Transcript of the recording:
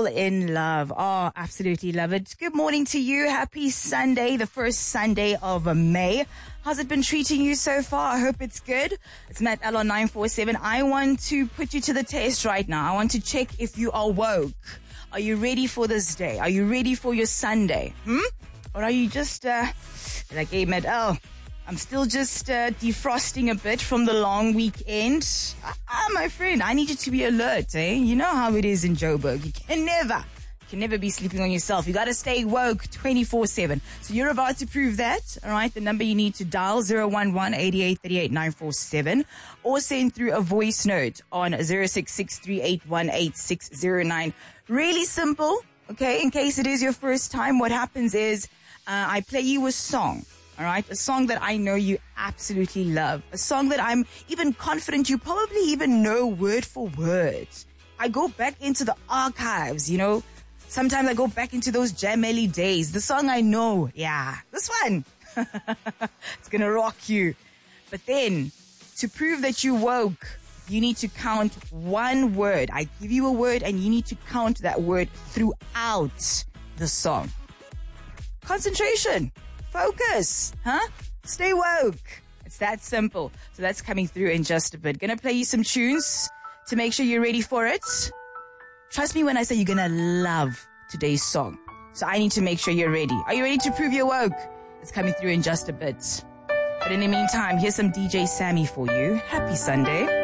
in love. Oh, absolutely love it. Good morning to you. Happy Sunday, the first Sunday of May. How's it been treating you so far? I hope it's good. It's Matt L on 947. I want to put you to the test right now. I want to check if you are woke. Are you ready for this day? Are you ready for your Sunday? Or are you just like, hey, Matt L, I'm still just defrosting a bit from the long weekend. My friend, I need you to be alert, eh? You know how it is in Joburg. You can never be sleeping on yourself. You got to stay woke 24/7. So you're about to prove that, all right? The number you need to dial 011-8838-947 or send through a voice note on 0663818609. Really simple, okay? In case it is your first time, what happens is I play you a song. All right, a song that I know you absolutely love. A song that I'm even confident you probably even know word for word. I go back into the archives, you know. Sometimes I go back into those Jameli days. The song I know, yeah, this one. It's going to rock you. But then, to prove that you woke, you need to count one word. I give you a word and you need to count that word throughout the song. Concentration. Focus, Stay woke. It's that simple. So that's coming through in just a bit. Gonna play you some tunes to make sure you're ready for it. Trust me when I say you're gonna love today's song. So I need to make sure you're ready. Are you ready to prove you're woke? It's coming through in just a bit. But in the meantime, here's some DJ Sammy for you. Happy Sunday.